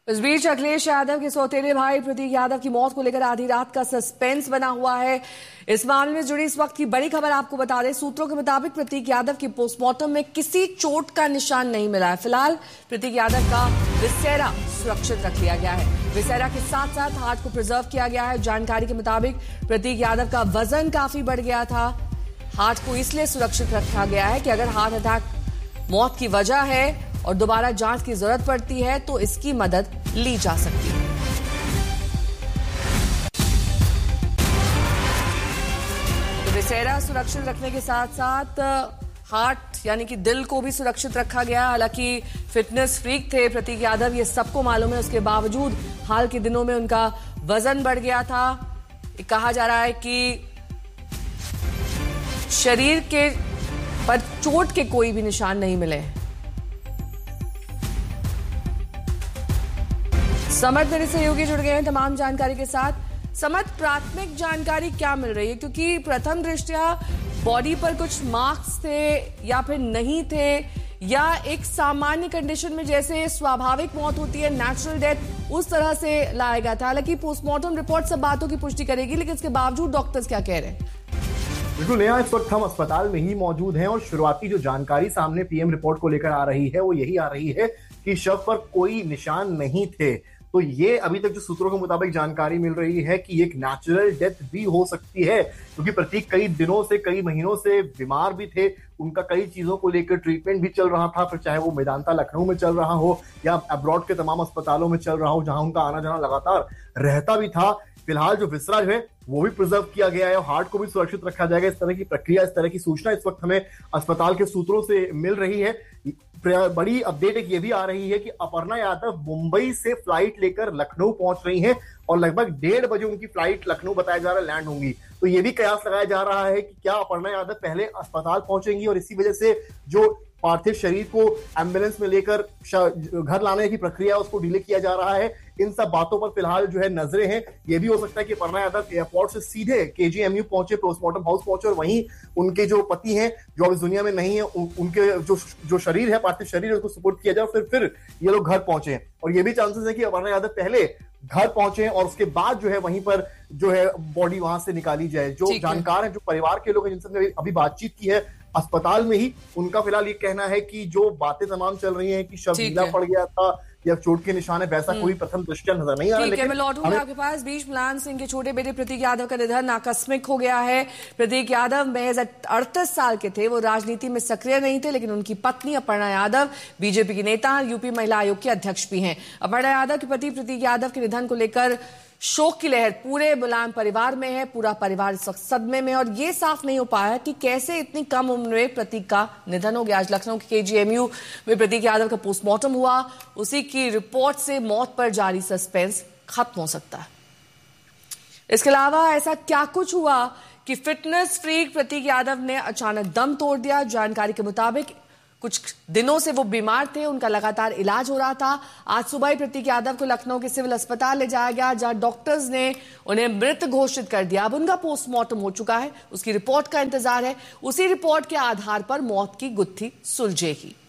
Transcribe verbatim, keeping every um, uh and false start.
इस बीच अखिलेश यादव के सौतेले भाई प्रतीक यादव की मौत को लेकर आधी रात का सस्पेंस बना हुआ है। इस मामले में जुड़ी इस वक्त की बड़ी खबर आपको बता दें। सूत्रों के मुताबिक प्रतीक यादव की पोस्टमार्टम में किसी चोट का निशान नहीं मिला है। फिलहाल प्रतीक यादव का विसेरा सुरक्षित रख लिया गया है। विसेरा के साथ साथ हार्ट को प्रिजर्व किया गया है। जानकारी के मुताबिक प्रतीक यादव का वजन काफी बढ़ गया था। हार्ट को इसलिए सुरक्षित रखा गया है कि अगर हार्ट अटैक मौत की वजह है और दोबारा जांच की जरूरत पड़ती है तो इसकी मदद ली जा सकती है। तो विसेरा सुरक्षित रखने के साथ साथ हार्ट यानी कि दिल को भी सुरक्षित रखा गया। हालांकि फिटनेस फ्रीक थे प्रतीक यादव, ये सबको मालूम है। उसके बावजूद हाल के दिनों में उनका वजन बढ़ गया था। कहा जा रहा है कि शरीर के पर चोट के कोई भी निशान नहीं मिले। समत मेरे सहयोगी जुड़ गए हैं तमाम जानकारी के साथ। समत, प्राथमिक जानकारी क्या मिल रही है? क्योंकि प्रथम दृष्टया बॉडी पर कुछ मार्क्स थे या फिर नहीं थे, या एक सामान्य कंडीशन में जैसे स्वाभाविक मौत होती है, नेचुरल डेथ, उस तरह से लाया गया था। हालांकि पोस्टमार्टम रिपोर्ट सब बातों की पुष्टि करेगी, लेकिन इसके बावजूद डॉक्टर्स क्या कह रहे हैं? बिल्कुल नेहा, इस वक्त हम अस्पताल में ही मौजूद हैं और शुरुआती जो जानकारी सामने पीएम रिपोर्ट को लेकर आ रही है वो यही आ रही है कि शव पर कोई निशान नहीं थे। तो ये अभी तक जो सूत्रों के मुताबिक जानकारी मिल रही है कि एक नेचुरल डेथ भी हो सकती है, क्योंकि प्रतीक कई दिनों से, कई महीनों से बीमार भी थे। उनका कई चीजों को लेकर ट्रीटमेंट भी चल रहा था, फिर चाहे वो मेदांता लखनऊ में चल रहा हो या अब्रॉड के तमाम अस्पतालों में चल रहा हो, जहां उनका आना जाना लगातार रहता भी था। फिलहाल जो विसरा जो है वो भी प्रिजर्व किया गया है और हार्ट को भी सुरक्षित रखा जाएगा। इस तरह की प्रक्रिया, इस तरह की सूचना इस वक्त हमें अस्पताल के सूत्रों से मिल रही है। बड़ी अपडेट एक ये भी आ रही है कि अपर्णा यादव मुंबई से फ्लाइट लेकर लखनऊ पहुंच रही हैं और लगभग डेढ़ बजे उनकी फ्लाइट लखनऊ बताया जा रहा है लैंड होंगी। तो ये भी कयास लगाया जा रहा है कि क्या अपर्णा यादव पहले अस्पताल पहुंचेंगी और इसी वजह से जो पार्थिव शरीर को एम्बुलेंस में लेकर घर लाने की प्रक्रिया उसको डिले किया जा रहा है। इन सब बातों पर फिलहाल जो है नजरें हैं। ये भी हो सकता है कि अपर्णा यादव एयरपोर्ट से सीधे केजीएमयू पहुंचे, पोस्टमार्टम हाउस पहुंचे और वहीं उनके जो पति हैं जो अब इस दुनिया में नहीं है, उन, उनके जो जो शरीर है, पार्थिव शरीर है, उसको सुपुर्द किया जाए और फिर फिर ये लोग घर पहुंचे। और ये भी चांसेस है कि अपर्णा यादव पहले घर पहुंचे और उसके बाद जो है वहीं पर जो है बॉडी वहां से निकाली जाए। जो जानकार है, जो परिवार के लोग हैं जिनसे अभी बातचीत की है अस्पताल में ही, उनका फिलहाल ये कहना है कि जो बातें तमाम चल रही हैं कि शव ढीला पड़ गया था या चोट के निशान है, वैसा कोई प्रथम दृष्टया नजर नहीं आ रहा। लेकिन मैं लौटूंगा आपके पास। बीच मलान सिंह के छोटे बेटे प्रतीक यादव का निधन आकस्मिक हो गया है। प्रतीक यादव महज अड़तीस साल के थे। वो राजनीति में सक्रिय नहीं थे, लेकिन उनकी पत्नी अपर्णा यादव बीजेपी की नेता, यूपी महिला आयोग के अध्यक्ष भी हैं। अपर्णा यादव के पति प्रतीक यादव के निधन को लेकर शोक की लहर पूरे मुलायम परिवार में है। पूरा परिवार इस वक्त सदमे में और ये साफ नहीं हो पाया कि कैसे इतनी कम उम्र में प्रतीक का निधन हो गया। आज लखनऊ के केजीएमयू में प्रतीक यादव का पोस्टमार्टम हुआ। उसी की रिपोर्ट से मौत पर जारी सस्पेंस खत्म हो सकता है। इसके अलावा ऐसा क्या कुछ हुआ कि फिटनेस फ्रीक प्रतीक यादव ने अचानक दम तोड़ दिया? जानकारी के मुताबिक कुछ दिनों से वो बीमार थे, उनका लगातार इलाज हो रहा था। आज सुबह ही प्रतीक यादव को लखनऊ के सिविल अस्पताल ले जाया गया, जहां डॉक्टर्स ने उन्हें मृत घोषित कर दिया। अब उनका पोस्टमार्टम हो चुका है, उसकी रिपोर्ट का इंतजार है। उसी रिपोर्ट के आधार पर मौत की गुत्थी सुलझेगी।